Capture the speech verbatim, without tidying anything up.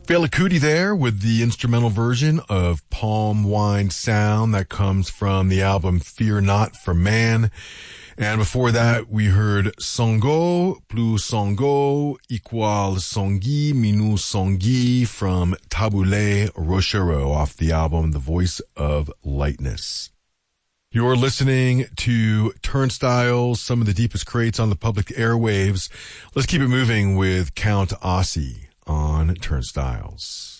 Fela Kuti there with the instrumental version of Palm Wine Sound that comes from the album Fear Not for Man. And before that, we heard Songo plus Songo igual Songi minu Songi from Tabule Rochereau off the album The Voice of Lightness. You're listening to Turnstiles, some of the deepest crates on the public airwaves. Let's keep it moving with Count Ossie on Turnstiles.